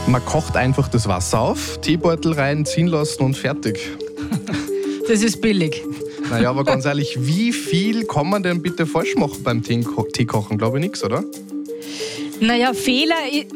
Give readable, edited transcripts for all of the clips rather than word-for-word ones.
Man kocht einfach das Wasser auf, Teebeutel rein, ziehen lassen und fertig. Das ist billig. Naja, aber ganz ehrlich, wie viel kann man denn bitte falsch machen beim Teekochen? Glaube ich nichts, oder? Naja, Fehler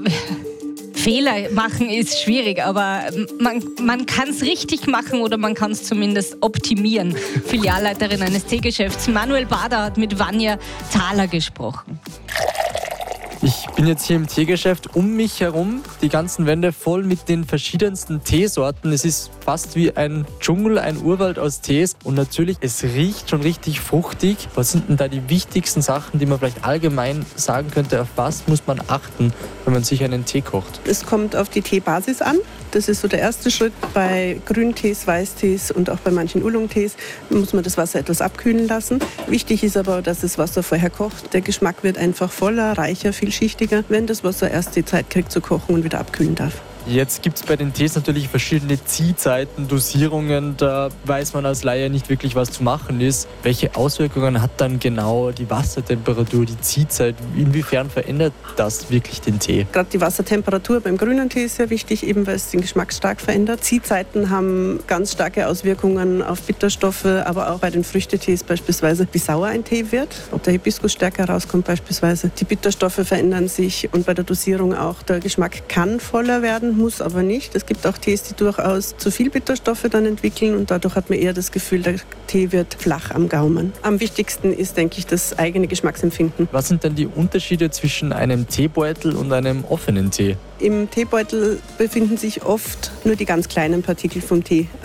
machen ist schwierig, aber man kann es richtig machen oder man kann es zumindest optimieren. Filialleiterin eines Teegeschäfts Manuel Bader hat mit Vanja Thaler gesprochen. Ich bin jetzt hier im Teegeschäft, um mich herum die ganzen Wände voll mit den verschiedensten Teesorten. Es ist fast wie ein Dschungel, ein Urwald aus Tees. Und natürlich, es riecht schon richtig fruchtig. Was sind denn da die wichtigsten Sachen, die man vielleicht allgemein sagen könnte? Auf was muss man achten, wenn man sich einen Tee kocht? Es kommt auf die Teebasis an. Das ist so der erste Schritt. Bei Grüntees, Weißtees und auch bei manchen Oolong-Tees muss man das Wasser etwas abkühlen lassen. Wichtig ist aber, dass das Wasser vorher kocht. Der Geschmack wird einfach voller, reicher, vielschichtiger, wenn das Wasser erst die Zeit kriegt zu kochen und wieder abkühlen darf. Jetzt gibt es bei den Tees natürlich verschiedene Ziehzeiten, Dosierungen. Da weiß man als Laie nicht wirklich, was zu machen ist. Welche Auswirkungen hat dann genau die Wassertemperatur, die Ziehzeit? Inwiefern verändert das wirklich den Tee? Gerade die Wassertemperatur beim grünen Tee ist sehr wichtig, eben weil es den Geschmack stark verändert. Ziehzeiten haben ganz starke Auswirkungen auf Bitterstoffe, aber auch bei den Früchtetees beispielsweise, wie sauer ein Tee wird, ob der Hibiskus stärker rauskommt beispielsweise. Die Bitterstoffe verändern sich und bei der Dosierung auch. Der Geschmack kann voller werden, muss aber nicht. Es gibt auch Tees, die durchaus zu viel Bitterstoffe dann entwickeln und dadurch hat man eher das Gefühl, der Tee wird flach am Gaumen. Am wichtigsten ist, denke ich, das eigene Geschmacksempfinden. Was sind denn die Unterschiede zwischen einem Teebeutel und einem offenen Tee? Im Teebeutel befinden sich oft nur die ganz kleinen Partikel vom Tee.